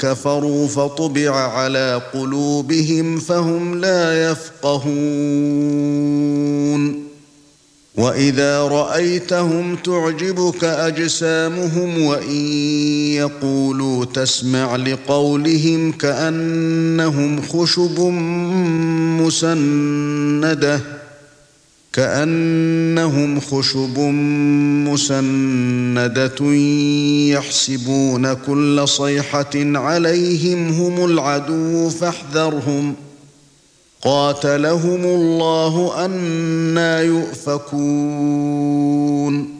كفروا فطبع على قلوبهم فهم لا يفقهون وإذا رأيتهم تعجبك أجسامهم وإن يقولوا تسمع لقولهم كأنهم خشب مسندة يحسبون كل صيحة عليهم هم العدو فاحذرهم قاتلهم الله أنى يؤفكون